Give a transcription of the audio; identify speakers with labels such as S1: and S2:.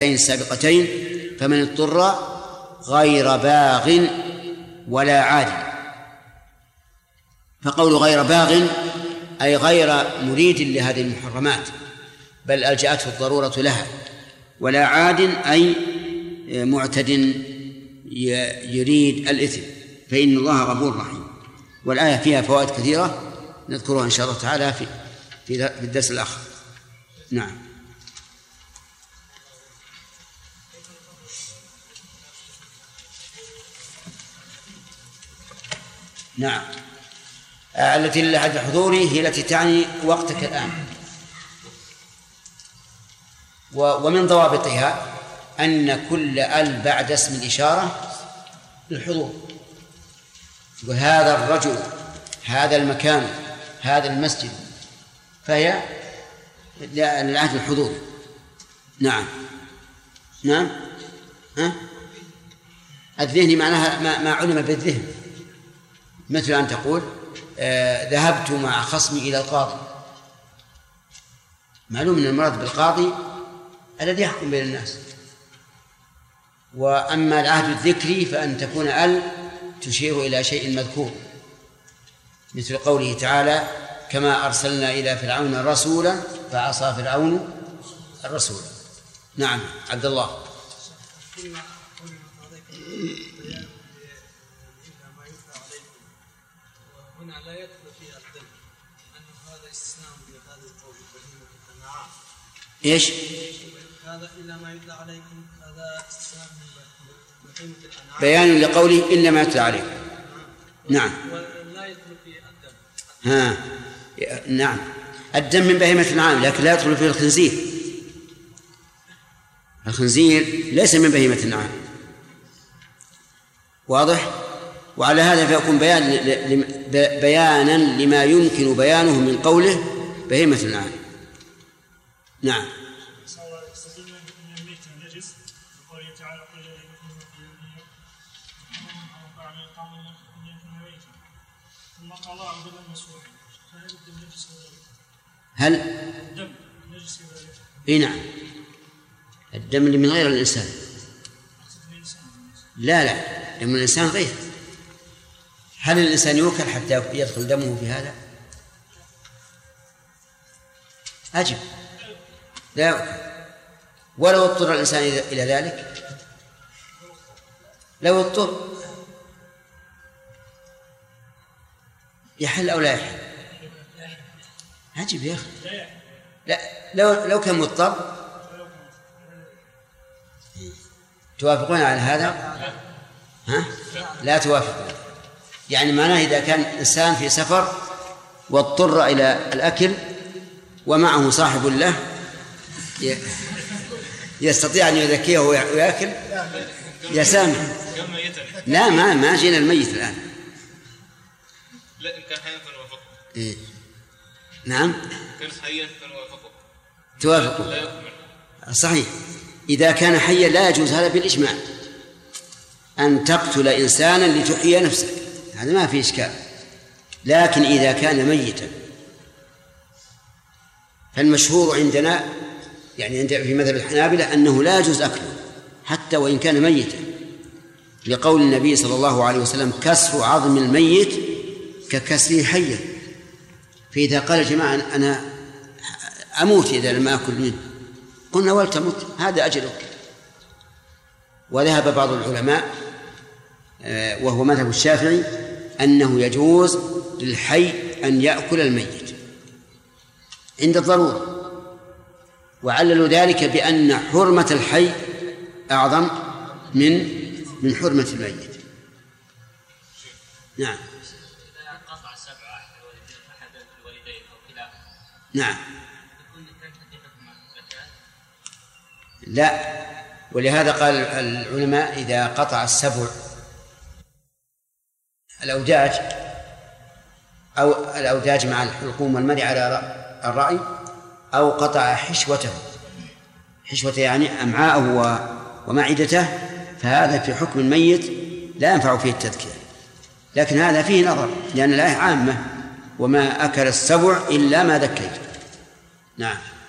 S1: الآيتين السابقتين فمن اضطر غير باغ ولا عاد. فقول غير باغ أي غير مريد لهذه المحرمات بل ألجأته الضرورة لها، ولا عاد أي معتد يريد الإثم، فإن الله غفور رحيم. والآية فيها فوائد كثيرة نذكرها إن شاء الله تعالى في الدرس الآخر. نعم. نعم. التي لحد حضوري هي التي تعني وقتك الآن. ومن ضوابطها أن كل ال بعد اسم الإشارة للحضور، وهذا الرجل، هذا المكان، هذا المسجد، فهي للعهد الحضور. نعم. نعم. الذهن معناها ما علم بالذهن، مثل أن تقول ذهبت مع خصمي إلى القاضي، معلوم أن المراد بالقاضي الذي يحكم بين الناس. وأما العهد الذكري فأن تكون ال تشير إلى شيء مذكور، مثل قوله تعالى كما أرسلنا إلى فرعون رسولا فعصى فرعون الرسول. نعم. عبد الله.
S2: هنا لا يدخل فيها الدم، أنه هذا استثناء بهذا القول بهيمة الأنعام.
S1: إيش؟
S2: هذا إلا ما يتلى عليكم، هذا استثناء بهيمة الأنعام،
S1: بيان لقوله إلا ما يتلى عليكم. نعم.
S2: ولا يدخل فيه الدم.
S1: نعم. الدم من بهيمة الأنعام، لكن لا يدخل فيه الخنزير. الخنزير ليس من بهيمة الأنعام. واضح؟ وعلى هذا فيكون بيانا لما يمكن بيانه من قوله بهيمة الأنعام. نعم. هل الدم نجس؟ نعم. الدم اللي من غير الإنسان. لا دم الإنسان غير. هل الإنسان يوكل حتى يدخل دمه في هذا؟ أجب لا يوكل. ولو اضطر الإنسان إلى ذلك، لو اضطر يحل أو لا يحل؟ أجب يا أخي. لا لو كان مضطر. توافقون على هذا؟ لا توافقون. يعني معناه إذا كان إنسان في سفر واضطر إلى الأكل ومعه صاحب له يستطيع أن يذكيه ويأكل يسامح. لا ما جينا الميت الآن.
S3: لا إن كان حيا فنوافقه.
S1: نعم.
S3: كان حيا فنوافقه.
S1: توافقوا. صحيح. إذا كان حيا لا يجوز هذا بالإجماع، أن تقتل إنسانا لتحيي نفسك، هذا ما في إشكال. لكن إذا كان ميتا فالمشهور عندنا يعني في مذهب الحنابلة أنه لا يجوز أكله حتى وإن كان ميتا، لقول النبي صلى الله عليه وسلم كسر عظم الميت ككسره حيا. فإذا قال جماعة أنا أموت إذا لم أكل منه، قلنا ولتمت هذا أجلك. وذهب بعض العلماء وهو مذهب الشافعي أنه يجوز للحي أن يأكل الميت عند الضرورة، وعللوا ذلك بأن حرمة الحي أعظم من حرمة الميت. نعم.
S4: إذا قطع السبع أحد الوالدين أو كلاهما.
S1: نعم. لا، ولهذا قال العلماء إذا قطع السبع الأوداج أو الأوداج مع الحلقوم والمرء على الرأي، أو قطع حشوته يعني أمعاءه ومعدته، فهذا في حكم الميت لا ينفع فيه التذكير. لكن هذا فيه نظر لأن الآية عامة وما أكل السبع إلا ما ذكيت. نعم.